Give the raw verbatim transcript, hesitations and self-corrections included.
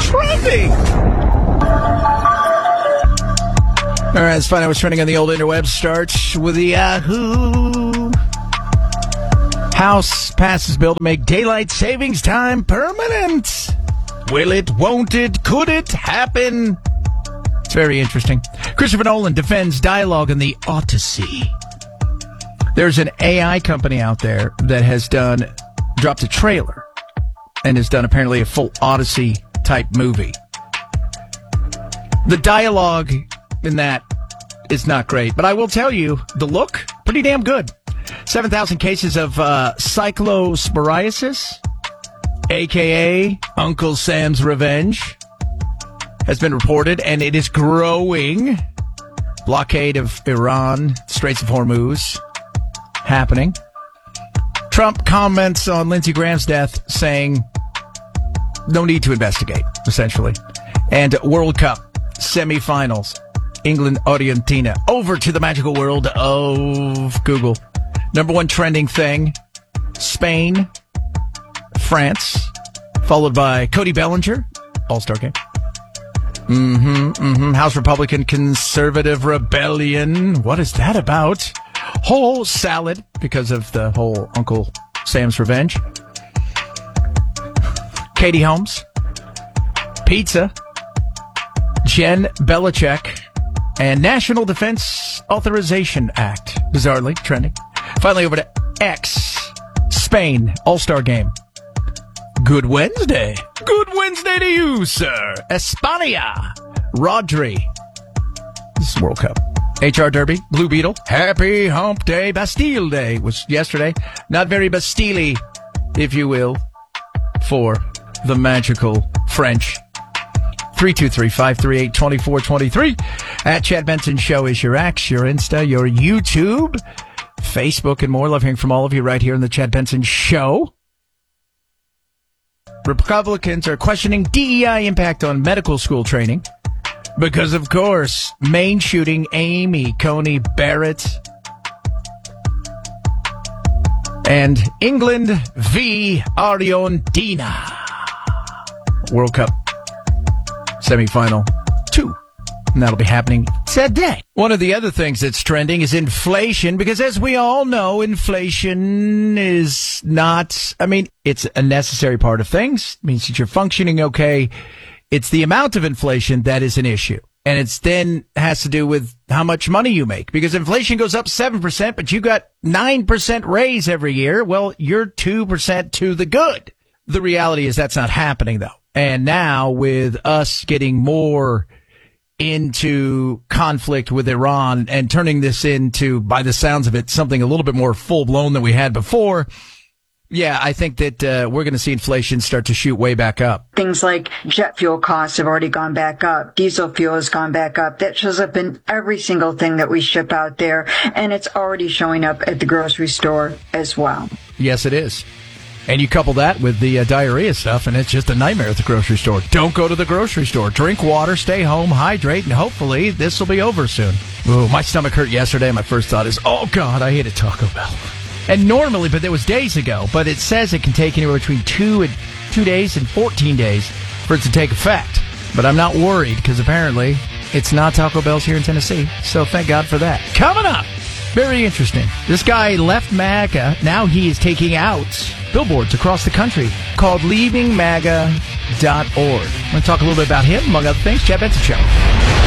trending. All right, let's find out what's trending on the old interwebs. Starts with the Yahoo. House passes bill to make daylight savings time permanent. Will it, won't it, could it happen? It's very interesting. Christopher Nolan defends dialogue in the Odyssey. There's an A I company out there that has done, dropped a trailer and has done apparently a full Odyssey type movie. The dialogue in that is not great, but I will tell you, the look, pretty damn good. seven thousand cases of uh, cyclosporiasis, a k a. Uncle Sam's Revenge, has been reported, and it is growing. Blockade of Iran, Straits of Hormuz, happening. Trump comments on Lindsey Graham's death, saying no need to investigate, essentially. And World Cup semifinals, England, Argentina, over to the magical world of Google. Number one trending thing, Spain, France, followed by Cody Bellinger, All-Star game. Mm-hmm, mm-hmm. House Republican Conservative Rebellion. What is that about? Whole salad, because of the whole Uncle Sam's Revenge. Katie Holmes. Pizza. Jen Belichick. And National Defense Authorization Act. Bizarrely trending. Finally over to X. Spain. All-Star game. Good Wednesday. Good Wednesday to you, sir. Espana. Rodri. This is World Cup. H R Derby. Blue Beetle. Happy Hump Day. Bastille Day was yesterday. Not very Bastille, if you will, for the magical French. three two three, five three eight, two four two three. At Chad Benson Show is your X, your Insta, your YouTube, Facebook, and more. Love hearing from all of you right here in the Chad Benson Show. Republicans are questioning D E I impact on medical school training because, of course, Maine shooting Amy Coney Barrett and England v. Argentina. World Cup semifinal two. And that'll be happening today. One of the other things that's trending is inflation, because as we all know, inflation is not, I mean, it's a necessary part of things. It means that you're functioning okay. It's the amount of inflation that is an issue. And it's then has to do with how much money you make, because inflation goes up seven percent, but you got nine percent raise every year. Well, you're two percent to the good. The reality is that's not happening, though. And now with us getting more into conflict with Iran and turning this into, by the sounds of it, something a little bit more full-blown than we had before, yeah, I think that uh, we're going to see inflation start to shoot way back up. Things like jet fuel costs have already gone back up. Diesel fuel has gone back up. That shows up in every single thing that we ship out there, and it's already showing up at the grocery store as well. Yes, it is. And you couple that with the uh, diarrhea stuff, and it's just a nightmare at the grocery store. Don't go to the grocery store. Drink water, stay home, hydrate, and hopefully this will be over soon. Ooh, my stomach hurt yesterday. My first thought is, oh, God, I hated Taco Bell. And normally, but that was days ago, but it says it can take anywhere between two and two days and fourteen days for it to take effect. But I'm not worried, because apparently it's not Taco Bell's here in Tennessee. So thank God for that. Coming up, very interesting. This guy left MAGA. Now he is taking out billboards across the country called leaving maga dot org. I'm going to talk a little bit about him, among other things. Chad Benson Show.